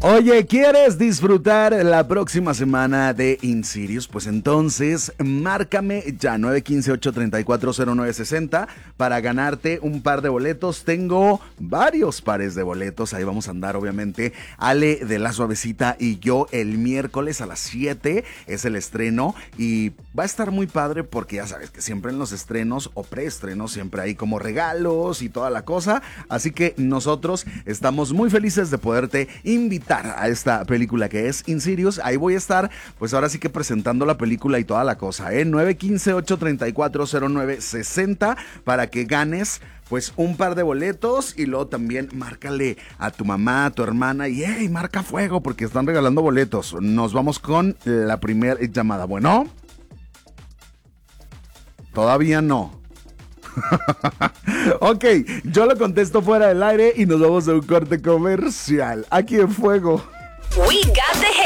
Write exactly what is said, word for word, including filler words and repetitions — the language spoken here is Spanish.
Oye, ¿quieres disfrutar la próxima semana de Insirius? Pues entonces, márcame ya nueve uno cinco, ocho tres cuatro, cero nueve seis cero para ganarte un par de boletos. Tengo varios pares de boletos. Ahí vamos a andar, obviamente, Ale de la Suavecita y yo el miércoles a las siete es el estreno y va a estar muy padre porque ya sabes que siempre en los estrenos o preestrenos siempre hay como regalos y toda la cosa. Así que nosotros estamos muy felices de poderte invitar a esta película que es Insirius. Ahí voy a estar, pues ahora sí que presentando la película y toda la cosa, ¿eh? nueve uno cinco, ocho tres cuatro, cero nueve seis cero para que ganes pues un par de boletos y luego también márcale a tu mamá, a tu hermana y hey, marca fuego porque están regalando boletos. Nos vamos con la primera llamada. Bueno, todavía no. Ok, yo lo contesto fuera del aire y nos vamos a un corte comercial. Aquí en Fuego. We got the